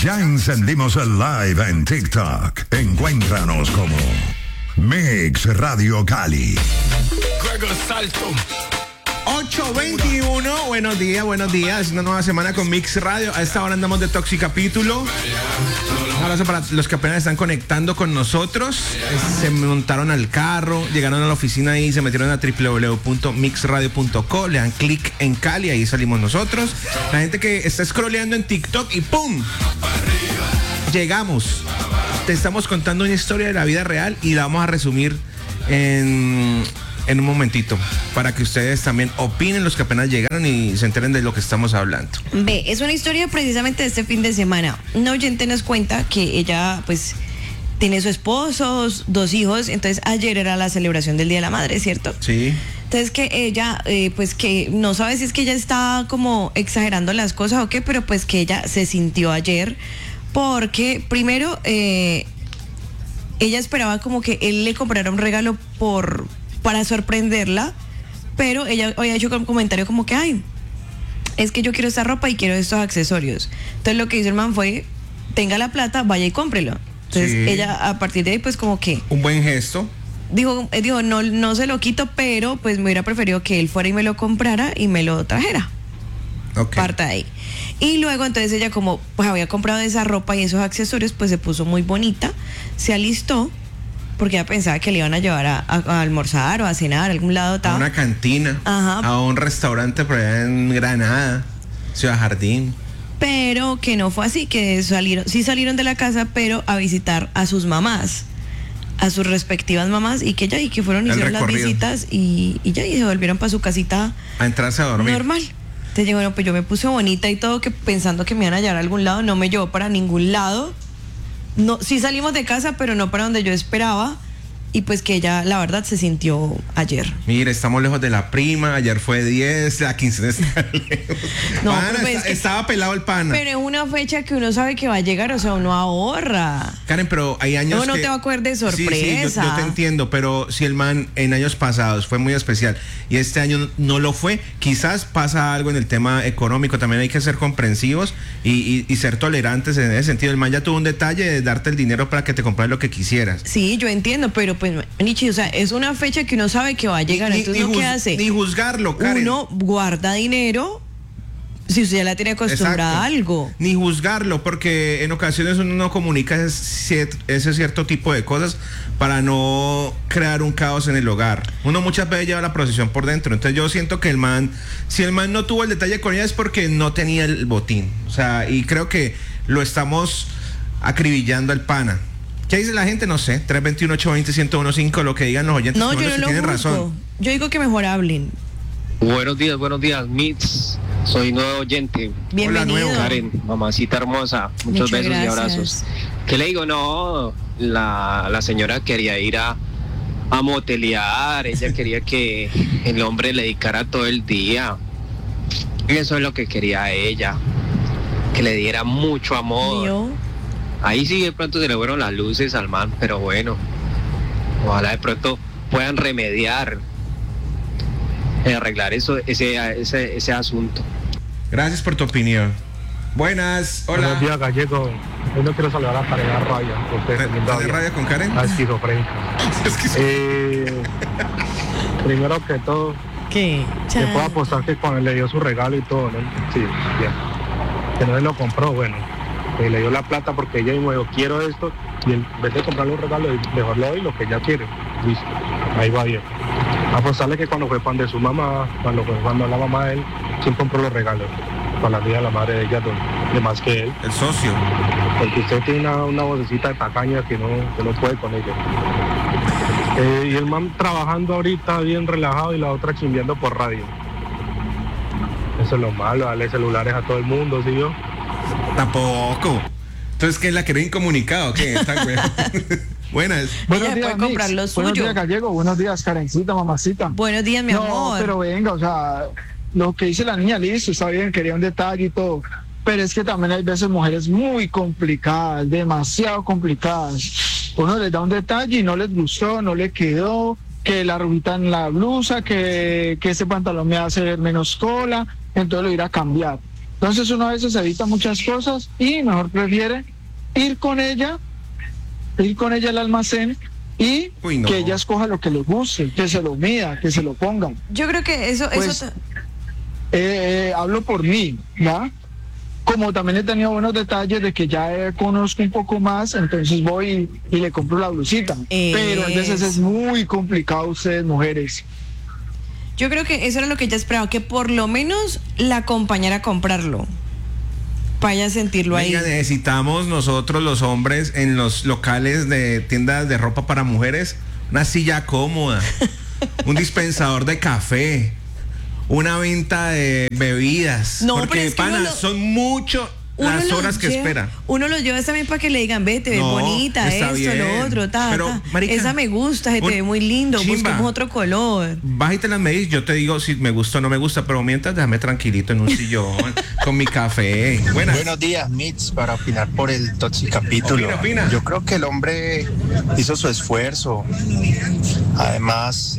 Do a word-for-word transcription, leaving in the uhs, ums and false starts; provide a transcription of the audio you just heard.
Ya encendimos el live en TikTok. Encuéntranos como Mix Radio Cali. ocho veintiuno, buenos días, buenos días. Una nueva semana con Mix Radio. A esta hora andamos de Toxicapítulo. Un abrazo para los que apenas están conectando con nosotros. Se montaron al carro, llegaron a la oficina y se metieron a doble u doble u doble u punto mix radio punto co. Le dan clic en Cali, ahí salimos nosotros. La gente que está scrolleando en TikTok y ¡pum! Llegamos. Te estamos contando una historia de la vida real y la vamos a resumir en... en un momentito, para que ustedes también opinen, los que apenas llegaron, y se enteren de lo que estamos hablando. Ve, es una historia precisamente de este fin de semana. Una oyente nos cuenta que ella pues tiene su esposo, dos hijos. Entonces ayer era la celebración del Día de la Madre, ¿cierto? Sí. Entonces que ella eh, pues que no sabe si es que ella está como exagerando las cosas o qué, pero pues que ella se sintió ayer porque primero eh, ella esperaba como que él le comprara un regalo por para sorprenderla, pero ella había hecho un comentario como que, ay, es que yo quiero esta ropa y quiero estos accesorios. Entonces lo que hizo el man fue, tenga la plata, vaya y cómprelo. Entonces sí. Ella a partir de ahí pues como que... un buen gesto. Dijo, dijo no, no se lo quito, pero pues me hubiera preferido que él fuera y me lo comprara y me lo trajera. Okay. Parta ahí. Y luego entonces ella como pues había comprado esa ropa y esos accesorios, pues se puso muy bonita, se alistó, porque ella pensaba que le iban a llevar a, a, a almorzar o a cenar a algún lado. A una cantina. Ajá. A un restaurante por allá en Granada, Ciudad Jardín. Pero que no fue así, que salieron, sí salieron de la casa, pero a visitar a sus mamás, a sus respectivas mamás, y que ya, y que fueron, hicieron las visitas y, y ya, y se volvieron para su casita a entrarse a dormir. Normal. Entonces yo, bueno, pues yo me puse bonita y todo, que pensando que me iban a llevar a algún lado, no me llevó para ningún lado. No, sí salimos de casa, pero no para donde yo esperaba. Y pues que ella, la verdad, se sintió ayer. Mire, estamos lejos de la prima. Ayer fue diez, la quincena está lejos. No, pana, pues está, que, estaba pelado el pana. Pero es una fecha que uno sabe que va a llegar, o sea, uno ahorra. Karen, pero hay años no, no que... te va a coger de sorpresa. Sí, sí, yo, yo te entiendo, pero si el man en años pasados fue muy especial y este año no lo fue, quizás pasa algo en el tema económico. También hay que ser comprensivos y, y, y ser tolerantes en ese sentido. El man ya tuvo un detalle de darte el dinero para que te compras lo que quisieras. Sí, yo entiendo, pero pues, Nichi, o sea, es una fecha que uno sabe que va a llegar. Ni, entonces, ni ¿qué hace? Ni juzgarlo, Karen. Uno guarda dinero si usted ya la tiene acostumbrada a algo. Ni juzgarlo, porque en ocasiones uno no comunica ese, ese cierto tipo de cosas para no crear un caos en el hogar. Uno muchas veces lleva la procesión por dentro. Entonces yo siento que el man, si el man no tuvo el detalle con ella es porque no tenía el botín. O sea, y creo que lo estamos acribillando al pana. ¿Qué dice la gente? No sé. tres dos uno, ocho dos cero, uno uno cinco, lo que digan los oyentes. No, yo no si lo tienen juzgo. razón. Yo digo que mejor hablen. Buenos días, buenos días, Mix. Soy nuevo oyente. Bienvenido. Hola, nuevo. Karen, mamacita hermosa. Muchos Muchas besos gracias. y abrazos. ¿Qué le digo? No, la, la señora quería ir a, a motelear. Ella quería que el hombre le dedicara todo el día. Eso es lo que quería ella. Que le diera mucho amor. ¿Yo? Ahí sí de pronto se le fueron las luces al man, pero bueno, ojalá de pronto puedan remediar, eh, arreglar eso, ese, ese, ese asunto. Gracias por tu opinión. Buenas, hola. Buenos días, Gallego. Yo no quiero saludar a Karen Arraya. ¿Estás de raya con Karen? Ah, esquizofrénica. eh, primero que todo, ¿qué? te puedo apostar que cuando le dio su regalo y todo, ¿no? Sí, bien. Que no se lo compró, bueno. Que le dio la plata porque ella dijo, yo quiero esto, y en vez de comprarle un regalo, mejor le doy lo que ella quiere. Listo, ahí va bien. Apostarle que cuando fue pan de su mamá, cuando fue cuando la mamá de él, ¿quién compró los regalos? Para la vida de la madre de ella, de más que él. El socio. Porque usted tiene una, una vocecita de tacaña que no, que no puede con ella. Eh, y el man trabajando ahorita bien relajado y la otra chimbeando por radio. Eso es lo malo, darle celulares a todo el mundo, ¿sí yo? Tampoco. Entonces, ¿qué es la que era incomunicado? ¿Qué? Está güey. Buenas. Buenos Ella días, puede comprar lo suyo. Buenos días, Gallego. Buenos días, Karencita, mamacita. Buenos días, mi no, amor. pero venga, o sea, lo que dice la niña, listo, está bien, quería un detalle y todo. Pero es que también hay veces mujeres muy complicadas, demasiado complicadas. Uno les da un detalle y no les gustó, no le quedó, que la rubita en la blusa, que, que ese pantalón me hace ver menos cola, entonces lo irá a cambiar. Entonces uno a veces evita muchas cosas y mejor prefiere ir con ella, ir con ella al almacén y Uy, no. que ella escoja lo que le guste, que se lo mida, que se lo pongan. Yo creo que eso, Pues, eso ta- Eh, eh, hablo por mí, ¿ya? Como también he tenido buenos detalles de que ya eh, conozco un poco más, entonces voy y, y le compro la blusita. Pero a veces es muy complicado ustedes, mujeres. yo creo que eso era lo que ella esperaba, que por lo menos la acompañara a comprarlo. Para ella sentirlo ahí. Venga, necesitamos nosotros los hombres en los locales de tiendas de ropa para mujeres una silla cómoda, un dispensador de café, una venta de bebidas. No, porque pero es que pana, uno lo- son mucho Uno las los horas que lleva- espera. Uno los lleva también para que le digan, ve, te ves No, bonita, está esto, bien. lo otro, ta, Pero, ta. marica, Esa me gusta, se te un- ve muy lindo, chimba. busquemos otro color. Vas y te las medís, yo te digo si me gusta o no me gusta, pero mientras déjame tranquilito en un sillón con mi café. Buenas. Buenos días, Mitz, para opinar por el toxicapítulo. Opina, opina. Yo creo que el hombre hizo su esfuerzo. Además,